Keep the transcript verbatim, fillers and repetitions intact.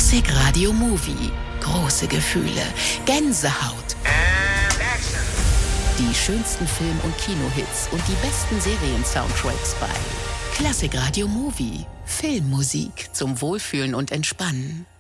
Classic Radio Movie. Große Gefühle, Gänsehaut. Die schönsten Film- und Kinohits und die besten Serien-Soundtracks bei Classic Radio Movie. Filmmusik zum Wohlfühlen und Entspannen.